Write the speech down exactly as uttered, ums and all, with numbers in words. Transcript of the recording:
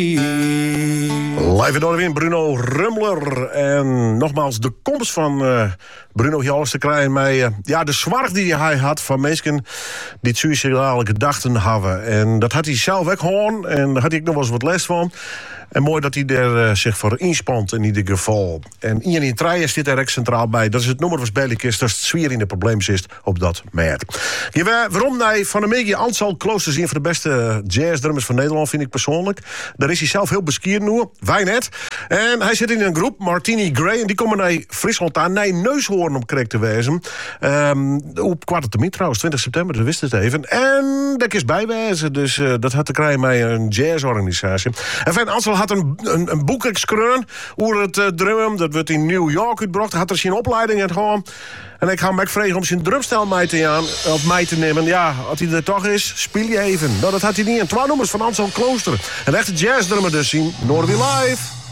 Live door de wind, Bruno Rumler. En nogmaals, de komst van uh, Bruno Jolles te krijgen met uh, ja, de zwart die hij had van mensen die suïcidale gedachten hadden. En dat had hij zelf ook gewoon. En daar had hij ook nog wel eens wat les van. En mooi dat hij er uh, zich voor inspant in ieder geval. En Ian in Trijen zit er ook centraal bij. Dat is het nummer van Bellicus. Dat is het zwier in de probleem zit op dat merk. Ja, waarom nee, van de Megie Ansel Kloosters een van de beste jazzdrummers van Nederland, vind ik persoonlijk. Daar is hij zelf heel beskierd nu. Wij net. En hij zit in een groep, Martini Gray. En die komen naar Friesland aan. Nee, Neushoorn om correct te wezen. Um, op kwart termijn trouwens, twintig september, dat wist het even. En daar is bijwezen. Dus uh, dat had te krijgen met een jazzorganisatie. En Van Ansel had een, een, een boek geschreven over het uh, drummen. Dat werd in New York uitgebracht. Had er zijn opleiding aan gewoon. En ik ga hem ook vragen om zijn drumstel mee te, aan, op mij te nemen. Ja, als hij er toch is, speel je even. Nou, dat had hij niet. En twee nummers van Ansel Klooster. Een echte jazzdrummer dus zien. Noorderby Live.